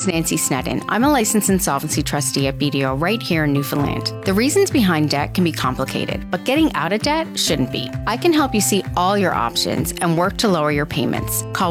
name's Nancy Sneddon. I'm a licensed insolvency trustee at BDO right here in Newfoundland. The reasons behind debt can be complicated, but getting out of debt shouldn't be. I can help you see all your options and work to lower your payments. Call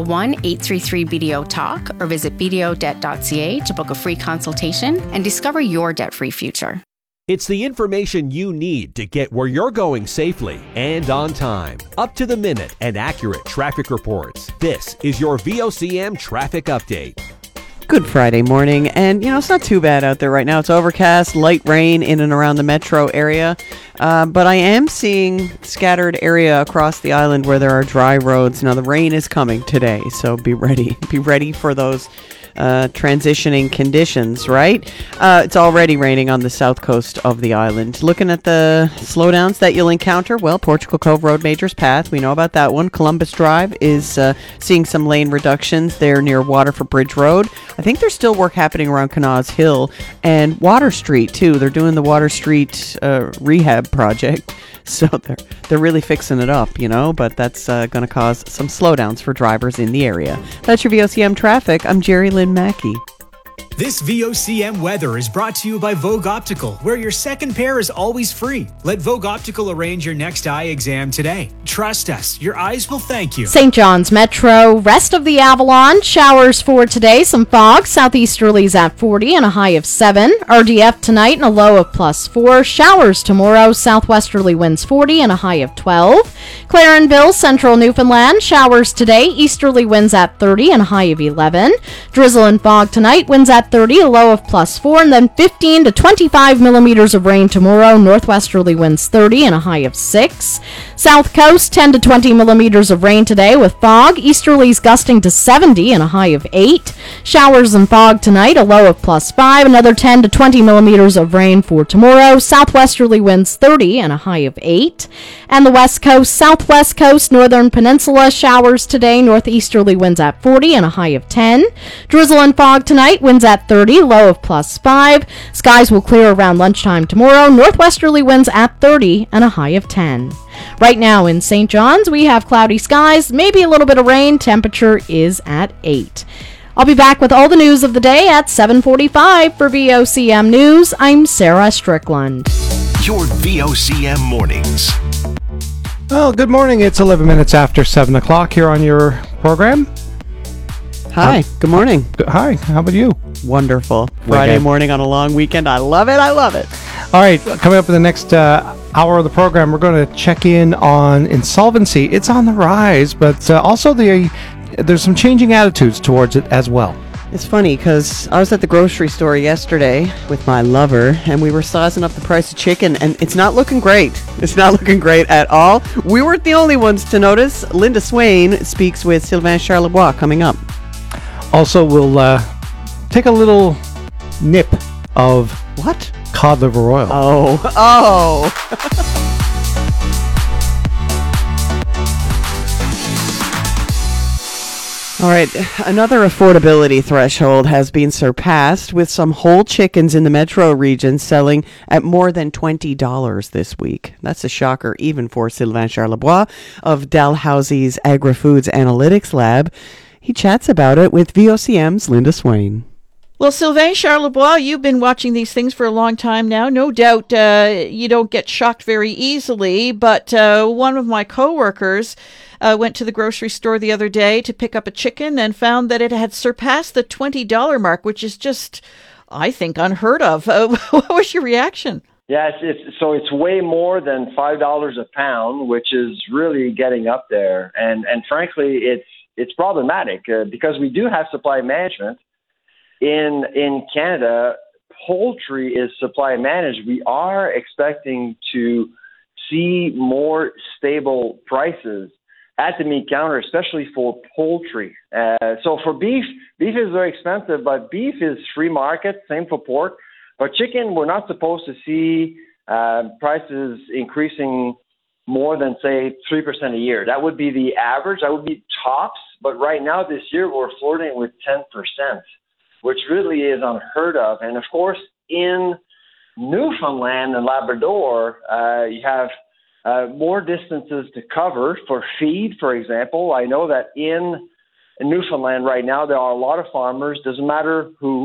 1-833-BDO-TALK or visit bdodebt.ca to book a free consultation and discover your debt-free future. It's the information you need to get where you're going safely and on time. Up to the minute and accurate traffic reports. This is your VOCM Traffic Update. Good Friday morning, and it's not too bad out there right now. It's overcast, light rain in and around the metro area, but I am seeing scattered area across the island where there are dry roads. Now the rain is coming today, so be ready. Be ready for those transitioning conditions, right? It's already raining on the south coast of the island. Looking at the slowdowns that you'll encounter, well, Portugal Cove Road, Majors Path, we know about that one. Columbus Drive is seeing some lane reductions there near Waterford Bridge Road. I think there's still work happening around Canaz Hill and Water Street, too. They're doing the Water Street rehab project. So they're really fixing it up, but that's going to cause some slowdowns for drivers in the area. That's your VOCM traffic. I'm Jerry Lynn Mackey. This VOCM weather is brought to you by Vogue Optical, where your second pair is always free. Let Vogue Optical arrange your next eye exam today. Trust us, your eyes will thank you. St. John's Metro, rest of the Avalon, showers for today, some fog, southeasterlies at 40 and a high of 7. RDF tonight and a low of +4. Showers tomorrow, southwesterly winds 40 and a high of 12. Clarenville, central Newfoundland, showers today, easterly winds at 30 and a high of 11. Drizzle and fog tonight, winds at 30, a low of +4, and then 15 to 25 millimeters of rain tomorrow. Northwesterly winds 30 and a high of 6. South coast, 10 to 20 millimeters of rain today with fog. Easterlies gusting to 70 and a high of 8. Showers and fog tonight, a low of +5. Another 10 to 20 millimeters of rain for tomorrow. Southwesterly winds 30 and a high of 8. And the west coast, southwest coast, northern peninsula, showers today. Northeasterly winds at 40 and a high of 10. Drizzle and fog tonight, winds at 30, low of +5. Skies will clear around lunchtime tomorrow. Northwesterly winds at 30 and a high of 10. Right now in St. John's, we have cloudy skies, maybe a little bit of rain. Temperature is at 8. I'll be back with all the news of the day at 7:45 for VOCM News. I'm Sarah Strickland. Your VOCM mornings. Well, good morning. It's 11 minutes after 7 o'clock here on your program. Hi, good morning. Hi, how about you? Wonderful. Friday morning on a long weekend. I love it. All right, coming up in the next hour of the program, we're going to check in on insolvency. It's on the rise, but also there's some changing attitudes towards it as well. It's funny because I was at the grocery store yesterday with my lover, and we were sizing up the price of chicken, and it's not looking great. It's not looking great at all. We weren't the only ones to notice. Linda Swain speaks with Sylvain Charlebois coming up. Also, we'll take a little nip of what? Cod liver oil. Oh. All right, another affordability threshold has been surpassed with some whole chickens in the metro region selling at more than $20 this week. That's a shocker even for Sylvain Charlebois of Dalhousie's Agri-Foods Analytics Lab. He chats about it with VOCM's Linda Swain. Well, Sylvain Charlebois, you've been watching these things for a long time now. No doubt you don't get shocked very easily, but one of my coworkers went to the grocery store the other day to pick up a chicken and found that it had surpassed the $20 mark, which is just, I think, unheard of. What was your reaction? Yes, it's way more than $5 a pound, which is really getting up there. And frankly, it's problematic because we do have supply management. In Canada, poultry is supply managed. We are expecting to see more stable prices at the meat counter, especially for poultry. So for beef is very expensive, but beef is free market, same for pork. But chicken, we're not supposed to see prices increasing more than, say, 3% a year. That would be the average. That would be tops. But right now, this year, we're flirting with 10%. Which really is unheard of. And of course, in Newfoundland and Labrador, you have more distances to cover for feed, for example. I know that in Newfoundland right now, there are a lot of farmers, doesn't matter who,